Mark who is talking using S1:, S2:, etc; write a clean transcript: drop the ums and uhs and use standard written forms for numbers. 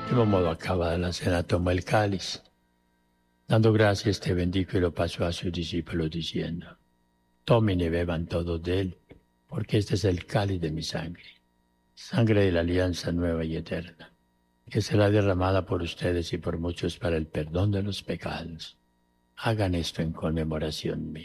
S1: De mismo modo, acabada la cena, tomó el cáliz. Dando gracias, te bendijo y lo pasó a sus discípulos diciendo: Tomen y beban todos de él, porque este es el cáliz de mi sangre, sangre de la alianza nueva y eterna, que será derramada por ustedes y por muchos para el perdón de los pecados. Hagan esto en conmemoración mía.